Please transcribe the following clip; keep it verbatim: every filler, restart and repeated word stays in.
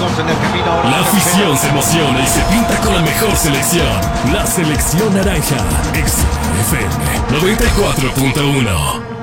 estamos en el camino. La afición se emociona y se pinta con la mejor selección. La selección naranja. X F M noventa y cuatro punto uno.